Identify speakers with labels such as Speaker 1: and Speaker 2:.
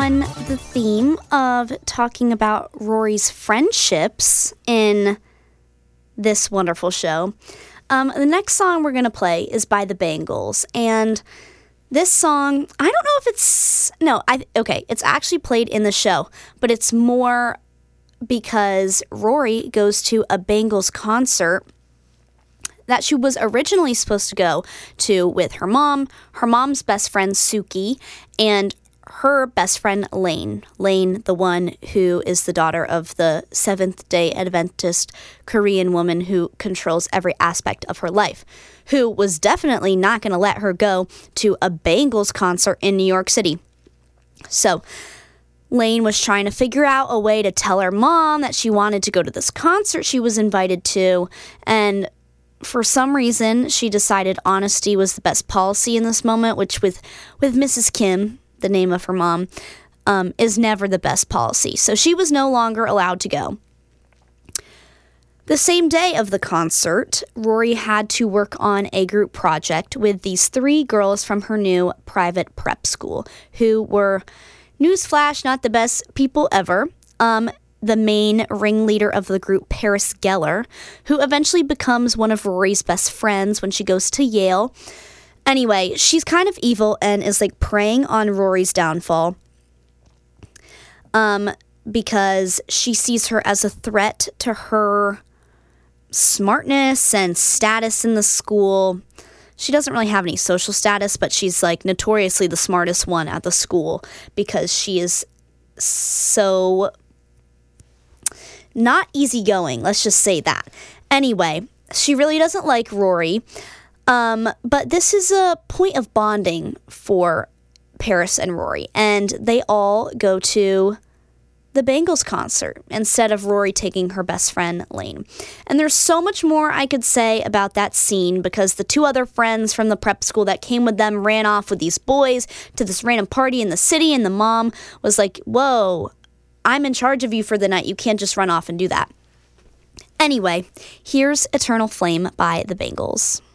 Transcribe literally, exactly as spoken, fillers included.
Speaker 1: on the theme of talking about Rory's friendships in this wonderful show, um, the next song we're going to play is by the Bangles. And this song, I don't know if it's, no, I okay, it's actually played in the show, but it's more because Rory goes to a Bangles concert that she was originally supposed to go to with her mom, her mom's best friend Suki, and her best friend Lane. Lane, the one who is the daughter of the Seventh-day Adventist Korean woman who controls every aspect of her life, who was definitely not going to let her go to a Bangles concert in New York City. So Lane was trying to figure out a way to tell her mom that she wanted to go to this concert she was invited to, and for some reason, she decided honesty was the best policy in this moment, which with, with Missus Kim, the name of her mom, um, is never the best policy. So she was no longer allowed to go. The same day of the concert, Rory had to work on a group project with these three girls from her new private prep school, who were, newsflash, not the best people ever. Um... the main ringleader of the group, Paris Geller, who eventually becomes one of Rory's best friends when she goes to Yale. Anyway, she's kind of evil and is like preying on Rory's downfall um, because she sees her as a threat to her smartness and status in the school. She doesn't really have any social status, but she's like notoriously the smartest one at the school because she is so not easygoing, let's just say that. Anyway, she really doesn't like Rory, um, but this is a point of bonding for Paris and Rory, and they all go to the Bangles concert instead of Rory taking her best friend, Lane. And there's so much more I could say about that scene because the two other friends from the prep school that came with them ran off with these boys to this random party in the city, and the mom was like, whoa, I'm in charge of you for the night. You can't just run off and do that. Anyway, here's Eternal Flame by the Bangles.